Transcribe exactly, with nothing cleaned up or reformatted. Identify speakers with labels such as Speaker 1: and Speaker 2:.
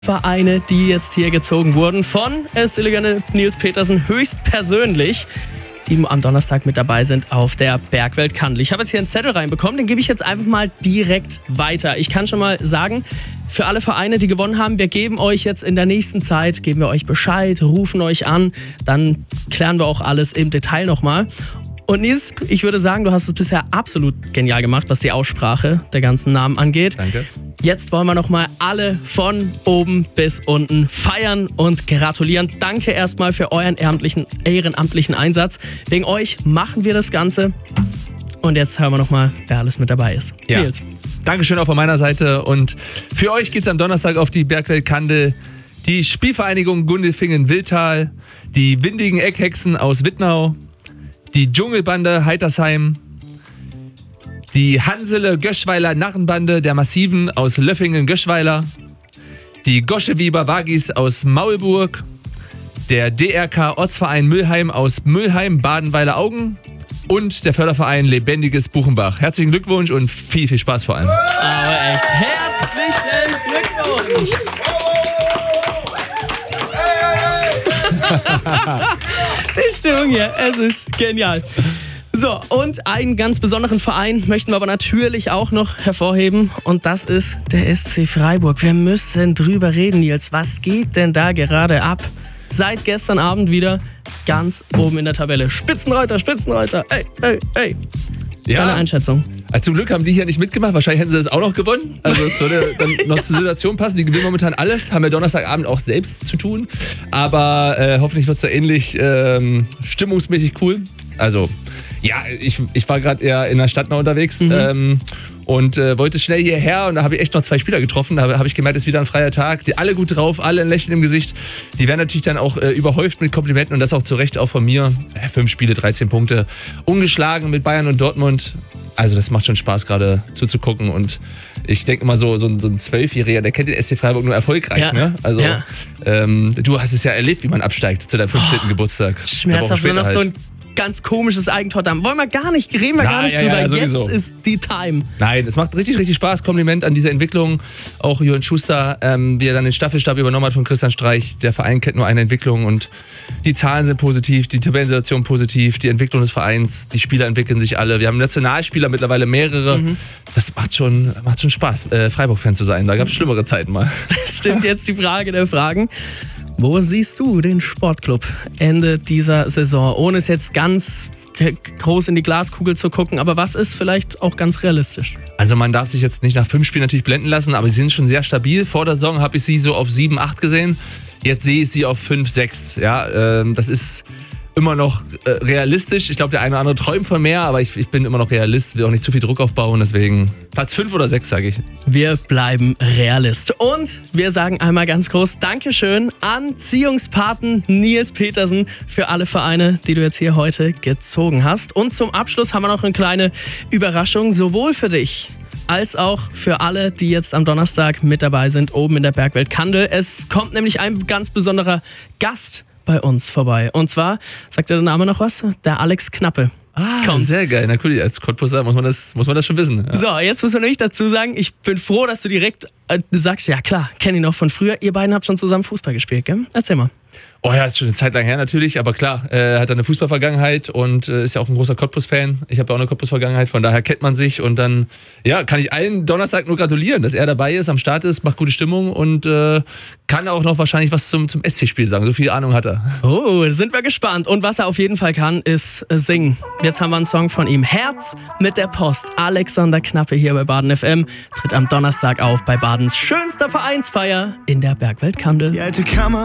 Speaker 1: Vereine, die jetzt hier gezogen wurden von S-Legende Nils Petersen höchstpersönlich, die am Donnerstag mit dabei sind auf der Bergwelt Kandel. Ich habe jetzt hier einen Zettel reinbekommen, den gebe ich jetzt einfach mal direkt weiter. Ich kann schon mal sagen, für alle Vereine, die gewonnen haben, wir geben euch jetzt in der nächsten Zeit, geben wir euch Bescheid, rufen euch an, dann klären wir auch alles im Detail nochmal. Und Nils, ich würde sagen, du hast es bisher absolut genial gemacht, was die Aussprache der ganzen Namen angeht.
Speaker 2: Danke.
Speaker 1: Jetzt wollen wir nochmal alle von oben bis unten feiern und gratulieren. Danke erstmal für euren ehrenamtlichen, ehrenamtlichen Einsatz. Wegen euch machen wir das Ganze. Und jetzt hören wir nochmal, wer alles mit dabei ist.
Speaker 2: Ja.
Speaker 1: Nils.
Speaker 2: Dankeschön auch von meiner Seite. Und für euch geht's am Donnerstag auf die Bergwelt Kandel. Die Spielvereinigung Gundelfingen-Wildtal, die Windigen Eckhexen aus Wittnau, die Dschungelbande Heitersheim, die Hansele-Göschweiler Narrenbande der Massiven aus Löffingen-Göschweiler, die Goscheweber Wagis aus Maulburg, der D R K Ortsverein Müllheim aus Müllheim, Badenweiler Augen und der Förderverein Lebendiges Buchenbach. Herzlichen Glückwunsch und viel, viel Spaß vor allem.
Speaker 1: Aber echt, herzlichen Glückwunsch! Die Stimmung hier, es ist genial. So, und einen ganz besonderen Verein möchten wir aber natürlich auch noch hervorheben. Und das ist der S C Freiburg. Wir müssen drüber reden, Nils. Was geht denn da gerade ab? Seit gestern Abend wieder ganz oben in der Tabelle. Spitzenreiter, Spitzenreiter, ey, ey, ey.
Speaker 2: Ja.
Speaker 1: Deine Einschätzung?
Speaker 2: Also zum Glück haben die hier nicht mitgemacht. Wahrscheinlich hätten sie das auch noch gewonnen. Also es würde dann noch zur Situation passen. Die gewinnen momentan alles. Haben wir Donnerstagabend auch selbst zu tun. Aber äh, hoffentlich wird es da ähnlich ähm, stimmungsmäßig cool. Also ja, ich, ich war gerade eher in der Stadt noch unterwegs. Mhm. Ähm, und äh, wollte schnell hierher und da habe ich echt noch zwei Spieler getroffen. Da habe ich gemerkt, es ist wieder ein freier Tag. Die alle gut drauf, alle ein Lächeln im Gesicht. Die werden natürlich dann auch äh, überhäuft mit Komplimenten und das auch zu Recht auch von mir. Äh, fünf Spiele, dreizehn Punkte. Ungeschlagen mit Bayern und Dortmund. Also das macht schon Spaß gerade zuzugucken und ich denke immer so, so, so ein Zwölfjähriger, der kennt den S C Freiburg nur erfolgreich. Ja, ne? Also ja. ähm, du hast es ja erlebt, wie man absteigt zu deinem fünfzehnten Oh, Geburtstag.
Speaker 1: Schmerzhaft, wenn noch halt so ein ganz komisches Eigentor haben. Wollen wir gar nicht, reden wir
Speaker 2: Na,
Speaker 1: gar nicht
Speaker 2: ja,
Speaker 1: drüber.
Speaker 2: Ja,
Speaker 1: Jetzt ist die Time.
Speaker 2: Nein, es macht richtig, richtig Spaß. Kompliment an diese Entwicklung. Auch Jürgen Schuster, ähm, wie er dann den Staffelstab übernommen hat von Christian Streich. Der Verein kennt nur eine Entwicklung und die Zahlen sind positiv, die Tabellensituation positiv, die Entwicklung des Vereins, die Spieler entwickeln sich alle. Wir haben Nationalspieler, mittlerweile mehrere. Mhm. Das macht schon, macht schon Spaß, äh, Freiburg-Fan zu sein. Da gab es schlimmere Zeiten mal.
Speaker 1: Das stimmt, jetzt die Frage der Fragen. Wo siehst du den Sportclub Ende dieser Saison? Ohne es jetzt ganz groß in die Glaskugel zu gucken, aber was ist vielleicht auch ganz realistisch?
Speaker 2: Also man darf sich jetzt nicht nach fünf Spielen natürlich blenden lassen, aber sie sind schon sehr stabil. Vor der Saison habe ich sie so auf sieben, acht gesehen. Jetzt sehe ich sie auf fünf, sechs. Ja, ähm, das ist immer noch äh, realistisch. Ich glaube, der eine oder andere träumt von mehr, aber ich, ich bin immer noch Realist, will auch nicht zu viel Druck aufbauen, deswegen Platz fünf oder sechs, sage ich.
Speaker 1: Wir bleiben Realist. Und wir sagen einmal ganz groß Dankeschön an Ziehungspaten Nils Petersen für alle Vereine, die du jetzt hier heute gezogen hast. Und zum Abschluss haben wir noch eine kleine Überraschung, sowohl für dich als auch für alle, die jetzt am Donnerstag mit dabei sind, oben in der Bergwelt Kandel. Es kommt nämlich ein ganz besonderer Gast bei uns vorbei. Und zwar, sagt der Name noch was? Der Alex Knappe.
Speaker 2: Ah, kommt. Sehr geil. Na cool, als Cottbusser muss man das, muss man das schon wissen. Ja.
Speaker 1: So, jetzt muss man nämlich dazu sagen, ich bin froh, dass du direkt äh, sagst, ja klar, kenne ich noch von früher. Ihr beiden habt schon zusammen Fußball gespielt, gell? Erzähl mal.
Speaker 2: Oh ja, ist schon eine Zeit lang her natürlich, aber klar, er äh, hat eine Fußballvergangenheit und äh, ist ja auch ein großer Cottbus-Fan. Ich habe ja auch eine Cottbus-Vergangenheit, von daher kennt man sich und dann ja, kann ich allen Donnerstag nur gratulieren, dass er dabei ist, am Start ist, macht gute Stimmung und äh, kann auch noch wahrscheinlich was zum, zum S C-Spiel sagen. So viel Ahnung hat er.
Speaker 1: Oh, sind wir gespannt. Und was er auf jeden Fall kann, ist äh, singen. Jetzt haben wir einen Song von ihm. Herz mit der Post. Alexander Knappe hier bei Baden F M tritt am Donnerstag auf bei Badens schönster Vereinsfeier in der Bergwelt Kandel.
Speaker 3: Die alte Kammer